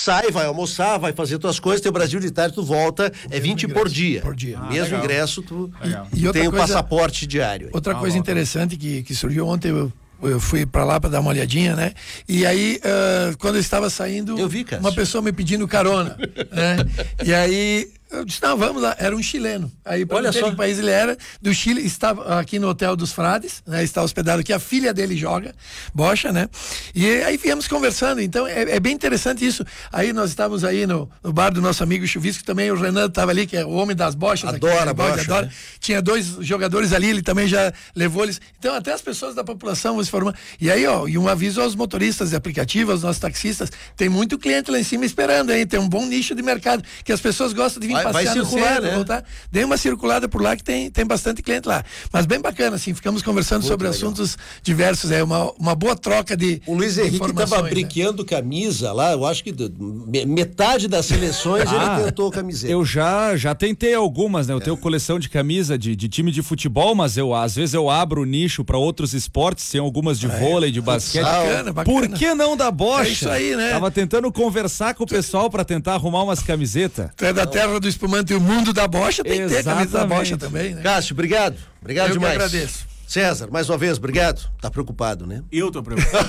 sai, vai almoçar, vai fazer tuas coisas, tem o Brasil de tarde, tu volta, é 20 por dia. Mesmo legal. Ingresso, tu E outra tem o coisa, passaporte diário. Outra coisa interessante que surgiu ontem, eu fui pra lá pra dar uma olhadinha, né? E aí, quando eu estava saindo, eu vi, uma pessoa me pedindo carona, né? E aí, eu disse, não, vamos lá, era um chileno. Aí, olha só que país ele era, do Chile, estava aqui no Hotel dos Frades, né? Está hospedado aqui, a filha dele joga bocha, né? E aí viemos conversando, então é bem interessante isso. Aí nós estávamos aí no bar do nosso amigo Chuvisco, também o Renan estava ali, que é o homem das bochas. Adora aqui, bocha, adora. né? Tinha 2 jogadores ali, ele também já levou eles. Então até as pessoas da população vão se formando. E aí, e um aviso aos motoristas de aplicativo, aos nossos taxistas, tem muito cliente lá em cima esperando, hein? Tem um bom nicho de mercado, que as pessoas gostam de vir passear no centro, né? Voltar. Dei uma circulada por lá que tem bastante cliente lá. Mas bem bacana, assim, ficamos conversando muito sobre legal. Assuntos diversos, uma boa troca de o Luiz Henrique estava briqueando camisa lá, eu acho que metade das seleções ele tentou camiseta. Eu já tentei algumas, né? Eu tenho coleção de camisa de time de futebol, mas às vezes eu abro o nicho para outros esportes, tem algumas de vôlei, de basquete. Bacana. Por que não da bocha? É isso aí, né? Tava tentando conversar com o pessoal para tentar arrumar umas camisetas. Tu é da terra do espumante e o mundo da bocha, tem que ter a camisa da bocha também, né? Cássio, obrigado. Obrigado eu demais. Eu que agradeço. César, mais uma vez, obrigado. Tá preocupado, né? Eu tô preocupado.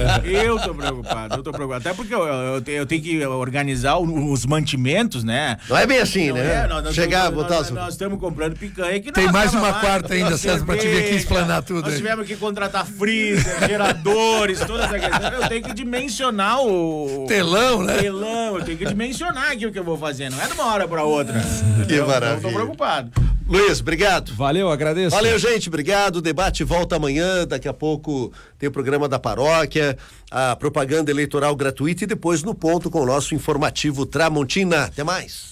eu tô preocupado. Até porque eu tenho que organizar os mantimentos, né? Não é bem assim, né? Chegar, botar... Nós estamos comprando picanha que tem mais uma quarta ainda, César, pra te vir aqui explanar tudo. Nós tivemos que contratar freezer, geradores, todas as questões. Eu tenho que dimensionar o... telão, né? Eu tenho que dimensionar aqui o que eu vou fazer. Não é de uma hora pra outra. Que maravilha. Eu tô preocupado. Luiz, obrigado. Valeu, agradeço. Valeu, gente, obrigado. O debate volta amanhã, daqui a pouco tem o programa da paróquia, a propaganda eleitoral gratuita e depois no ponto com o nosso informativo Tramontina. Até mais.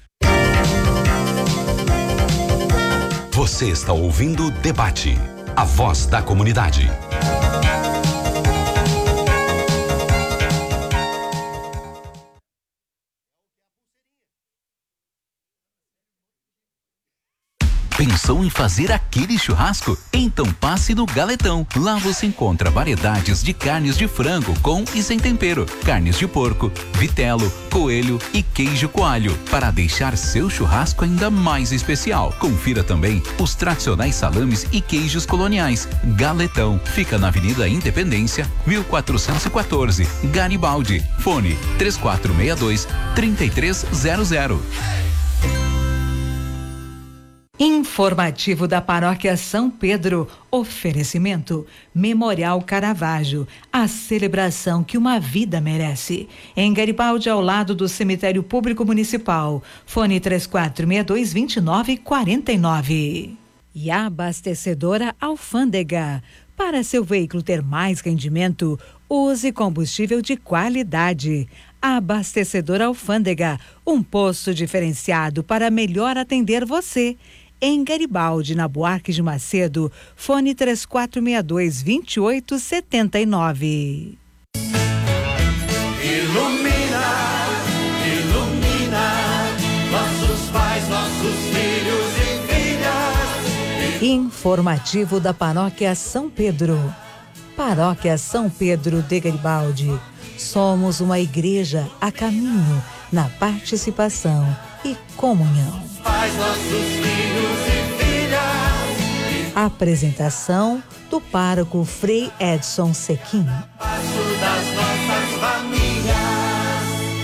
Você está ouvindo o Debate, a voz da comunidade. Pensou em fazer aquele churrasco? Então passe no Galetão. Lá você encontra variedades de carnes de frango com e sem tempero, carnes de porco, vitelo, coelho e queijo coalho, para deixar seu churrasco ainda mais especial. Confira também os tradicionais salames e queijos coloniais. Galetão fica na Avenida Independência, 1414, Garibaldi. Fone 3462-3300. Informativo da Paróquia São Pedro. Oferecimento Memorial Caravaggio, a celebração que uma vida merece. Em Garibaldi, ao lado do Cemitério Público Municipal. Fone 3462-2949. E a abastecedora Alfândega. Para seu veículo ter mais rendimento, use combustível de qualidade. Abastecedora Alfândega, um posto diferenciado para melhor atender você. Em Garibaldi, na Buarque de Macedo, fone 3462-2879. Ilumina, nossos pais, nossos filhos e filhas. Informativo da Paróquia São Pedro. Paróquia São Pedro de Garibaldi. Somos uma igreja a caminho na participação e comunhão. Pais, nossos filhos e filhas. Apresentação do pároco Frei Edson Sequim. Passo das nossas famílias.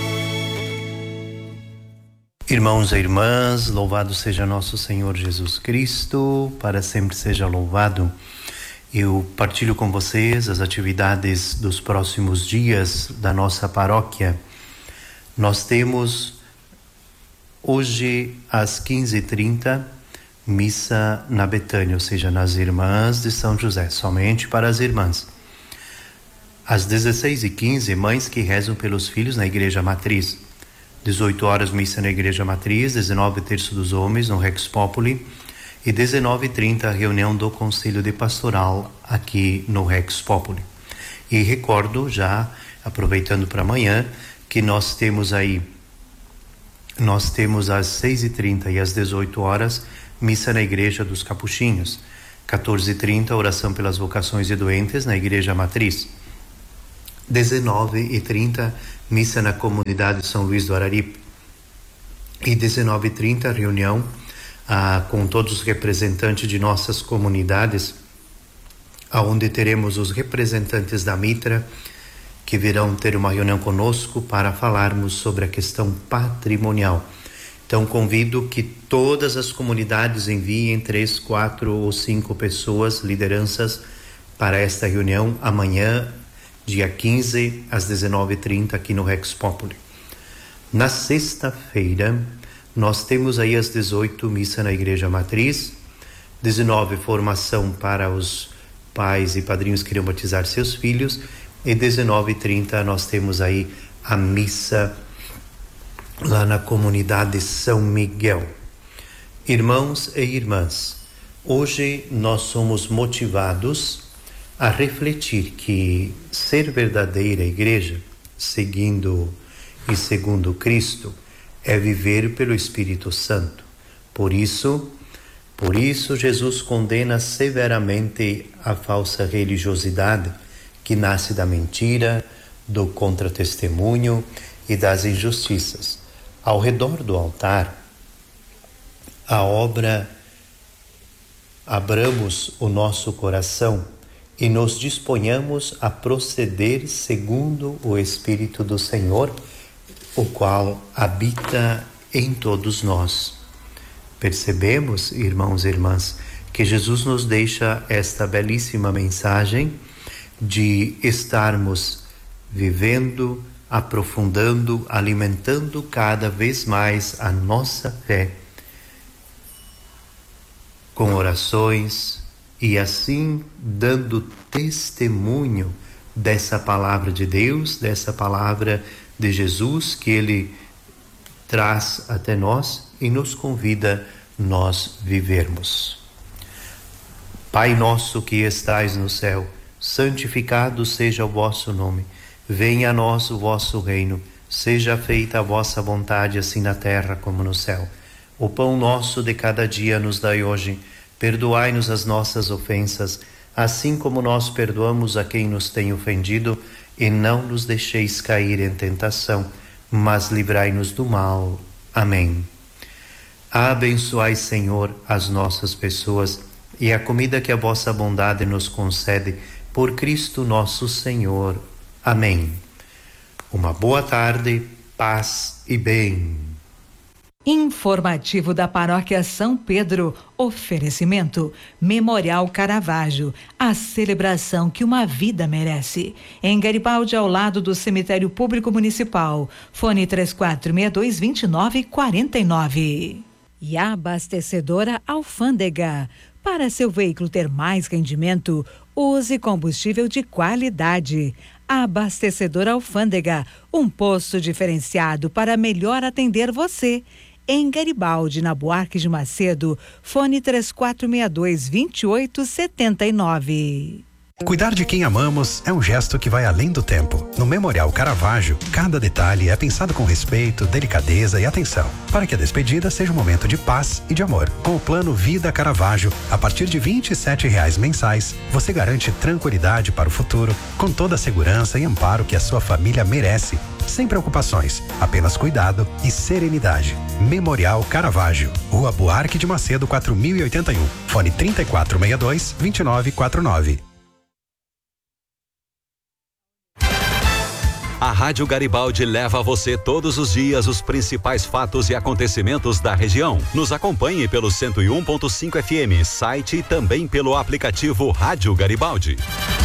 Irmãos e irmãs, louvado seja nosso Senhor Jesus Cristo, para sempre seja louvado. Eu partilho com vocês as atividades dos próximos dias da nossa paróquia. Nós temos hoje às 15h30 missa na Betânia, ou seja, nas Irmãs de São José, somente para as irmãs. Às 16h15, mães que rezam pelos filhos na Igreja Matriz. 18 horas missa na Igreja Matriz, 19 Terço dos Homens no Rex Populi e 19h30 reunião do Conselho de Pastoral aqui no Rex Populi. E recordo já, aproveitando para amanhã, que nós temos às 6h30 e às 18 horas missa na Igreja dos Capuchinhos. 14h30 oração pelas vocações e doentes na Igreja Matriz. 19h30 missa na comunidade São Luís do Araripe. E 19h30, reunião com todos os representantes de nossas comunidades, onde teremos os representantes da Mitra, que virão ter uma reunião conosco para falarmos sobre a questão patrimonial. Então, convido que todas as comunidades enviem 3, 4 ou 5 pessoas, lideranças, para esta reunião amanhã, dia 15, às 19h30, aqui no Rex Populi. Na sexta-feira, nós temos aí às 18 missa na Igreja Matriz, 19 formação para os pais e padrinhos que irão batizar seus filhos, e 19h30 nós temos aí a missa lá na comunidade São Miguel. Irmãos e irmãs, hoje nós somos motivados a refletir que ser verdadeira igreja, seguindo e segundo Cristo, é viver pelo Espírito Santo. Por isso Jesus condena severamente a falsa religiosidade que nasce da mentira, do contra-testemunho e das injustiças. Ao redor do altar, a obra abramos o nosso coração e nos disponhamos a proceder segundo o Espírito do Senhor, o qual habita em todos nós. Percebemos, irmãos e irmãs, que Jesus nos deixa esta belíssima mensagem de estarmos vivendo, aprofundando, alimentando cada vez mais a nossa fé com orações e assim dando testemunho dessa palavra de Deus, dessa palavra de Jesus que Ele traz até nós e nos convida nós vivermos. Pai nosso que estais no céu, santificado seja o vosso nome. Venha a nós o vosso reino. Seja feita a vossa vontade, assim na terra como no céu. O pão nosso de cada dia nos dai hoje. Perdoai-nos as nossas ofensas, assim como nós perdoamos a quem nos tem ofendido, e não nos deixeis cair em tentação, mas livrai-nos do mal. Amém. Abençoai, Senhor, as nossas pessoas e a comida que a vossa bondade nos concede, por Cristo nosso Senhor. Amém. Uma boa tarde, paz e bem. Informativo da Paróquia São Pedro. Oferecimento Memorial Caravaggio, a celebração que uma vida merece. Em Garibaldi, ao lado do Cemitério Público Municipal. Fone 3462-2949. E a abastecedora Alfândega. Para seu veículo ter mais rendimento, use combustível de qualidade. A abastecedora Alfândega, um posto diferenciado para melhor atender você. Em Garibaldi, na Buarque de Macedo, fone 3462-2879. Cuidar de quem amamos é um gesto que vai além do tempo. No Memorial Caravaggio, cada detalhe é pensado com respeito, delicadeza e atenção, para que a despedida seja um momento de paz e de amor. Com o plano Vida Caravaggio, a partir de R$ 27,00 mensais, você garante tranquilidade para o futuro, com toda a segurança e amparo que a sua família merece. Sem preocupações, apenas cuidado e serenidade. Memorial Caravaggio, Rua Buarque de Macedo 4081, fone 3462-2949. A Rádio Garibaldi leva a você todos os dias os principais fatos e acontecimentos da região. Nos acompanhe pelo 101.5 FM, site e também pelo aplicativo Rádio Garibaldi.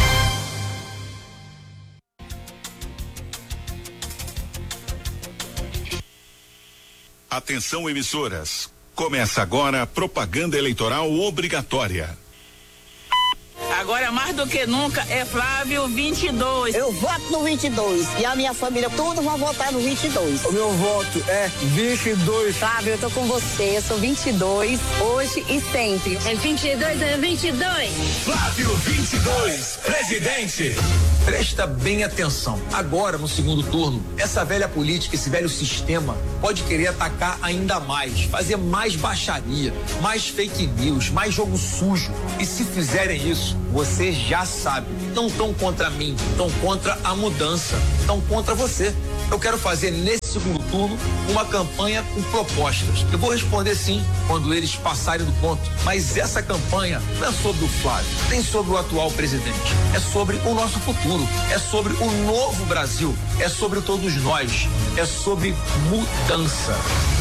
Atenção, emissoras. Começa agora a propaganda eleitoral obrigatória. Agora, mais do que nunca, é Flávio 22. Eu voto no 22. E a minha família, todos vão votar no 22. O meu voto é 22. Flávio, eu tô com você. Eu sou 22, hoje e sempre. É 22, é 22. Flávio 22, presidente. Presta bem atenção. Agora, no segundo turno, essa velha política, esse velho sistema pode querer atacar ainda mais, fazer mais baixaria, mais fake news, mais jogo sujo. E se fizerem isso, você já sabe, não estão contra mim, estão contra a mudança, estão contra você. Eu quero fazer nesse segundo turno uma campanha com propostas. Eu vou responder sim quando eles passarem do ponto, mas essa campanha não é sobre o Flávio, nem sobre o atual presidente. É sobre o nosso futuro, é sobre o novo Brasil, é sobre todos nós, é sobre mudança.